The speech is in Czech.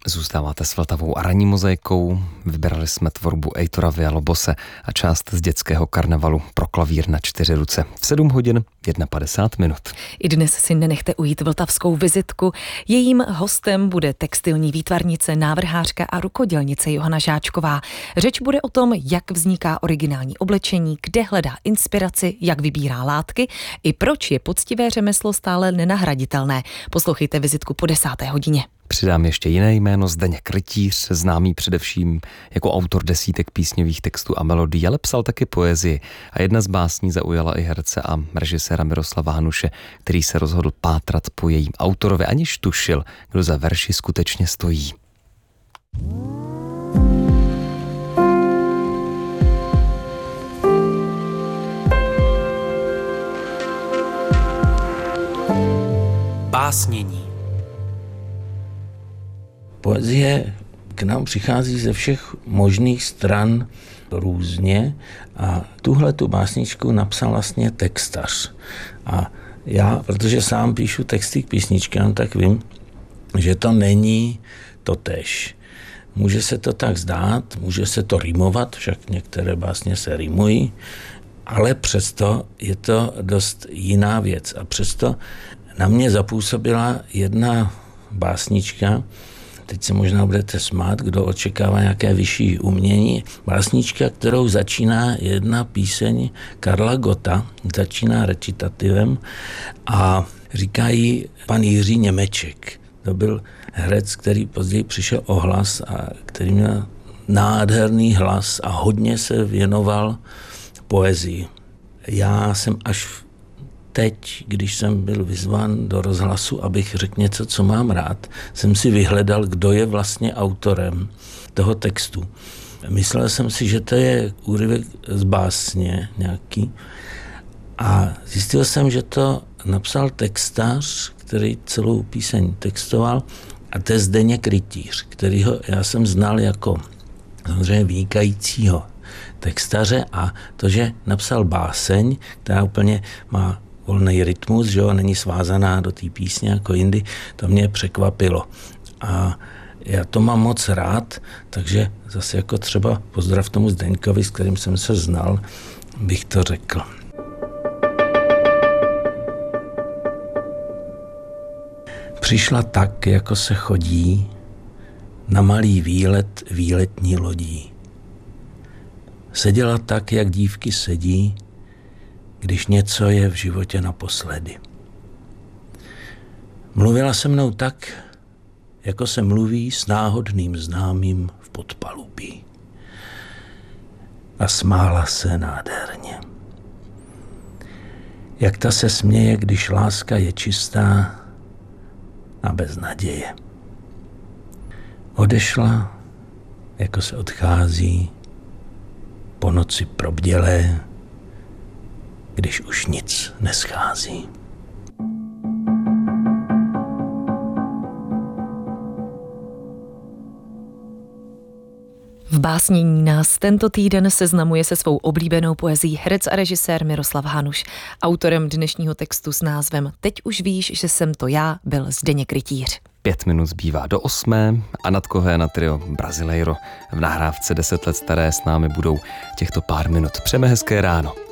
Zůstáváte s Vltavou a ranní mozaikou. Vybrali jsme tvorbu Eitora Villa-Lobose a část z dětského karnevalu pro klavír na 4 ruce. V 7 hodin 51 minut. I dnes si nenechte ujít vltavskou vizitku. Jejím hostem bude textilní výtvarnice, návrhářka a rukodělnice Johana Žáčková. Řeč bude o tom, jak vzniká originální oblečení, kde hledá inspiraci, jak vybírá látky i proč je poctivé řemeslo stále nenahraditelné. Poslouchejte vizitku po 10. hodině. Přidám ještě jiné jméno, Zdeněk Rytíř, známý především jako autor desítek písňových textů a melodií, ale psal taky poezii. A jedna z básní zaujala i herce a režiséra Miroslava Hanuše, který se rozhodl pátrat po jejím autorovi, aniž tušil, kdo za verši skutečně stojí. Básnění. Poezie k nám přichází ze všech možných stran různě a tu básničku napsal vlastně textař. A já, protože sám píšu texty k písničkám, tak vím, že to není totéž. Může se to tak zdát, může se to rýmovat, však některé básně se rýmují, ale přesto je to dost jiná věc. A přesto na mě zapůsobila jedna básnička, teď se možná budete smát, kdo očekává nějaké vyšší umění. Básnička, kterou začíná jedna píseň Karla Gotta, začíná recitativem a říká jí pan Jiří Němeček. To byl herec, který později přišel o hlas a který měl nádherný hlas a hodně se věnoval poezii. Já jsem až teď, když jsem byl vyzván do rozhlasu, abych řekl něco, co mám rád, jsem si vyhledal, kdo je vlastně autorem toho textu. Myslel jsem si, že to je úryvek z básně nějaký a zjistil jsem, že to napsal textař, který celou píseň textoval a to je Zdeněk Rytíř, kterýho já jsem znal jako samozřejmě vynikajícího textaře a to, že napsal báseň, která úplně má volný rytmus, že jo, není svázaná do té písně jako jindy, to mě překvapilo. A já to mám moc rád, takže zase jako třeba pozdrav tomu Zdeňkovi, s kterým jsem se znal, bych to řekl. Přišla tak, jako se chodí na malý výlet výletní lodí. Seděla tak, jak dívky sedí, když něco je v životě naposledy. Mluvila se mnou tak, jako se mluví s náhodným známým v podpalubí. A smála se nádherně. Jak ta se směje, když láska je čistá a bez naděje. Odešla, jako se odchází po noci probdělé, když už nic neschází. V básnění nás tento týden seznamuje se svou oblíbenou poezií herec a režisér Miroslav Hanuš. Autorem dnešního textu s názvem Teď už víš, že jsem to já, byl Zdeněk Rytíř. 5 minut zbývá do 8. Anat Cohen a trio Brasileiro v nahrávce 10 let staré s námi budou těchto pár minut. Přejeme hezké ráno.